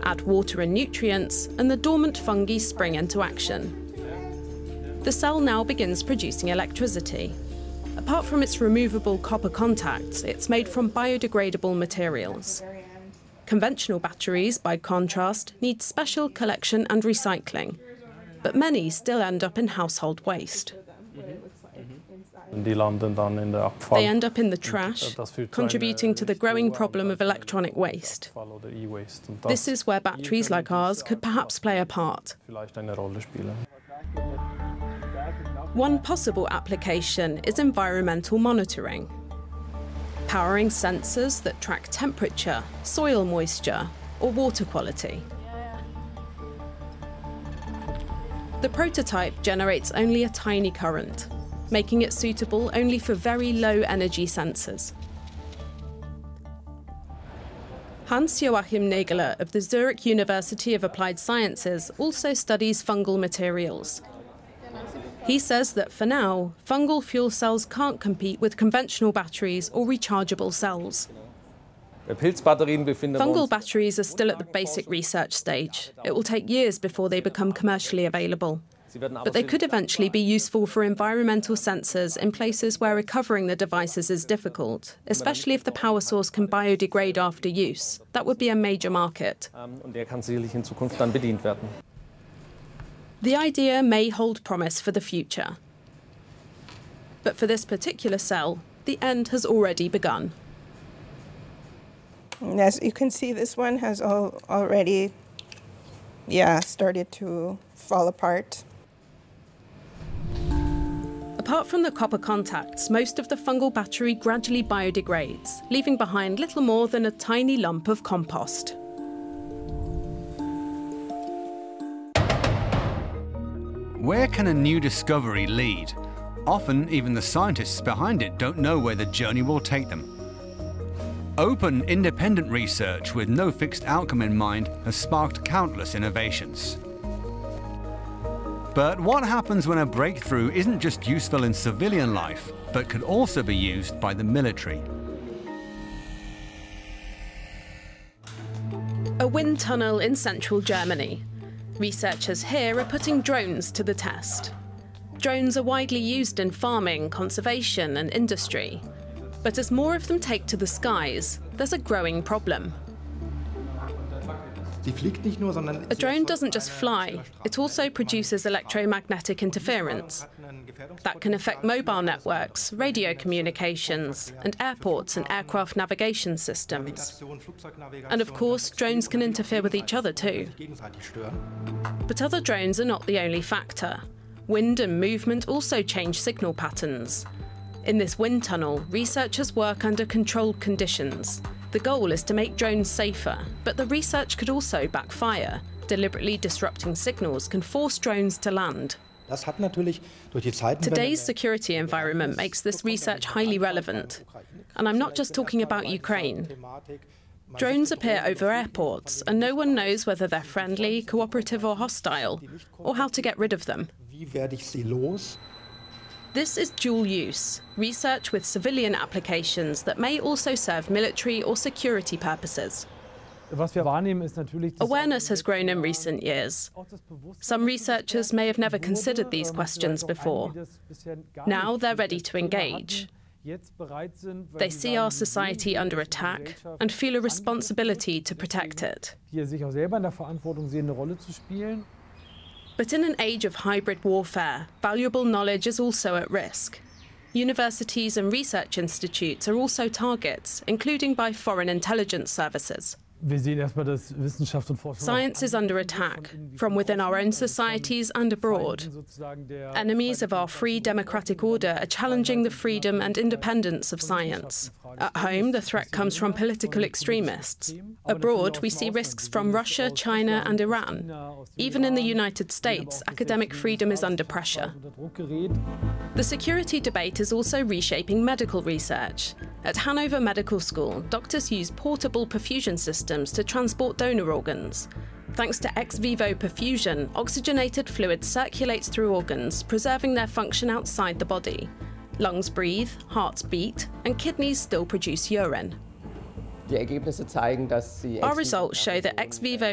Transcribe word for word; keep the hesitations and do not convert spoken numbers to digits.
Add water and nutrients, and the dormant fungi spring into action. The cell now begins producing electricity. Apart from its removable copper contacts, it's made from biodegradable materials. Conventional batteries, by contrast, need special collection and recycling, but many still end up in household waste. They end up in the trash, contributing to the growing problem of electronic waste. This is where batteries like ours could perhaps play a part. One possible application is environmental monitoring, powering sensors that track temperature, soil moisture, or water quality. The prototype generates only a tiny current, making it suitable only for very low-energy sensors. Hans-Joachim Nägele of the Zurich University of Applied Sciences also studies fungal materials. He says that for now, fungal fuel cells can't compete with conventional batteries or rechargeable cells. Fungal batteries are still at the basic research stage. It will take years before they become commercially available. But they could eventually be useful for environmental sensors in places where recovering the devices is difficult, especially if the power source can biodegrade after use. That would be a major market. The idea may hold promise for the future. But for this particular cell, the end has already begun. As you can see, this one has all already, yeah, started to fall apart. Apart from the copper contacts, most of the fungal battery gradually biodegrades, leaving behind little more than a tiny lump of compost. Where can a new discovery lead? Often, even the scientists behind it don't know where the journey will take them. Open, independent research with no fixed outcome in mind has sparked countless innovations. But what happens when a breakthrough isn't just useful in civilian life, but could also be used by the military? A wind tunnel in central Germany. Researchers here are putting drones to the test. Drones are widely used in farming, conservation, and industry. But as more of them take to the skies, there's a growing problem. A drone doesn't just fly, it also produces electromagnetic interference. That can affect mobile networks, radio communications, and airports and aircraft navigation systems. And of course, drones can interfere with each other too. But other drones are not the only factor. Wind and movement also change signal patterns. In this wind tunnel, researchers work under controlled conditions. The goal is to make drones safer, but the research could also backfire. Deliberately disrupting signals can force drones to land. Today's security environment makes this research highly relevant. And I'm not just talking about Ukraine. Drones appear over airports, and no one knows whether they're friendly, cooperative or hostile, or how to get rid of them. This is dual use, research with civilian applications that may also serve military or security purposes. Awareness has grown in recent years. Some researchers may have never considered these questions before. Now they're ready to engage. They see our society under attack and feel a responsibility to protect it. But in an age of hybrid warfare, valuable knowledge is also at risk. Universities and research institutes are also targets, including by foreign intelligence services. Science is under attack, from within our own societies and abroad. Enemies of our free democratic order are challenging the freedom and independence of science. At home, the threat comes from political extremists. Abroad, we see risks from Russia, China, and Iran. Even in the United States, academic freedom is under pressure. The security debate is also reshaping medical research. At Hanover Medical School, doctors use portable perfusion systems to transport donor organs. Thanks to ex vivo perfusion, oxygenated fluid circulates through organs, preserving their function outside the body. Lungs breathe, hearts beat, and kidneys still produce urine. Our results show that ex vivo